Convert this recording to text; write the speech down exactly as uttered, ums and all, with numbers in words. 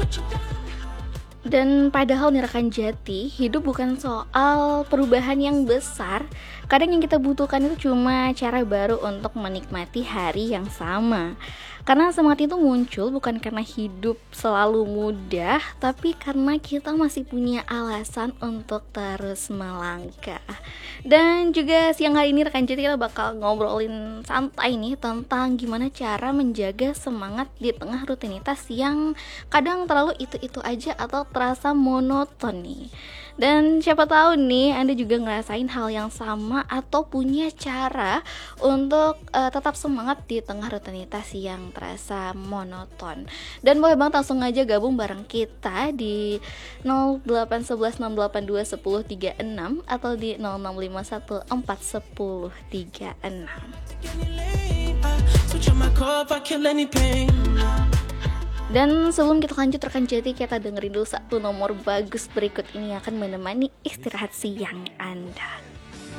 Dan padahal nih rekan Jati, hidup bukan soal perubahan yang besar. Kadang yang kita butuhkan itu cuma cara baru untuk menikmati hari yang sama. Karena semangat itu muncul bukan karena hidup selalu mudah, tapi karena kita masih punya alasan untuk terus melangkah. Dan juga siang hari ini rekan Jati kita bakal ngobrolin santai nih tentang gimana cara menjaga semangat di tengah rutinitas yang kadang terlalu itu-itu aja atau terasa monoton nih. Dan siapa tahu nih Anda juga ngerasain hal yang sama atau punya cara untuk uh, tetap semangat di tengah rutinitas yang terasa monoton. Dan boleh banget langsung aja gabung bareng kita di nol delapan satu satu enam delapan dua satu nol tiga enam atau di nol enam lima satu empat satu nol tiga enam. Dan sebelum kita lanjut rekan Jati, kita dengerin dulu satu nomor bagus berikut ini akan menemani istirahat siang Anda.